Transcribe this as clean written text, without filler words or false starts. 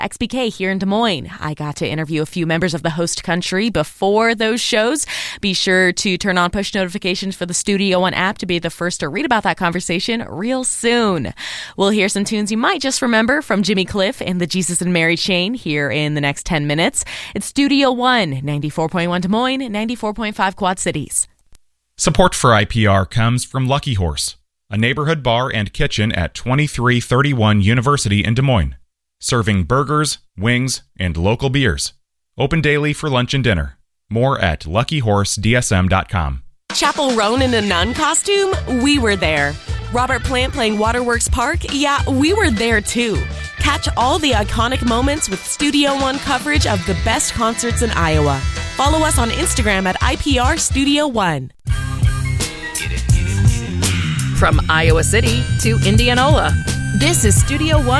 XBK here in Des Moines. I got to interview a few members of the host country before those shows. Be sure to turn on push notifications for the Studio One app to be the first to read about that conversation real soon. We'll hear some tunes you might just remember from Jimmy Cliff and the Jesus and Mary Chain here in the next 10 minutes. It's Studio One, 94.1 Des Moines, 94.5 Quad Cities. Support for IPR comes from Lucky Horse, a neighborhood bar and kitchen at 2331 University in Des Moines, serving burgers, wings, and local beers. Open daily for lunch and dinner. More at luckyhorsedsm.com. Chapel Roan in a nun costume? We were there. Robert Plant playing Waterworks Park? Yeah, we were there too. Catch all the iconic moments with Studio One coverage of the best concerts in Iowa. Follow us on Instagram at IPR Studio One. From Iowa City to Indianola, this is Studio One